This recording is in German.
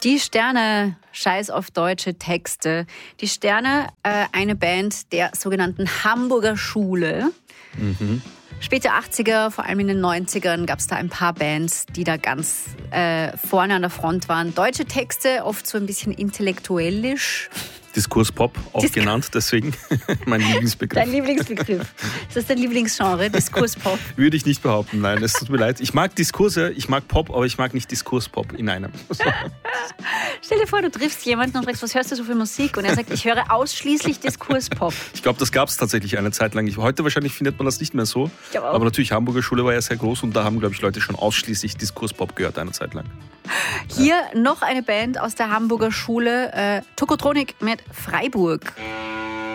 Die Sterne, scheiß auf deutsche Texte. Die Sterne, eine Band der sogenannten Hamburger Schule. Späte 80er, vor allem in den 90ern, gab es da ein paar Bands, die da ganz vorne an der Front waren. Deutsche Texte, oft so ein bisschen intellektuellisch. Diskurspop, auch genannt, deswegen mein Lieblingsbegriff. Dein Lieblingsbegriff. Ist das dein Lieblingsgenre, Diskurspop? Würde ich nicht behaupten, nein, es tut mir leid. Ich mag Diskurse, ich mag Pop, aber ich mag nicht Diskurspop in einem. Stell dir vor, du triffst jemanden und fragst, was hörst du so für Musik? Und er sagt, ich höre ausschließlich Diskurspop. Ich glaube, das gab es tatsächlich eine Zeit lang. Heute wahrscheinlich findet man das nicht mehr so. Aber natürlich, Hamburger Schule war ja sehr groß und da haben, glaube ich, Leute schon ausschließlich Diskurspop gehört eine Zeit lang. Hier noch eine Band aus der Hamburger Schule, Tokotronik mit Freiburg.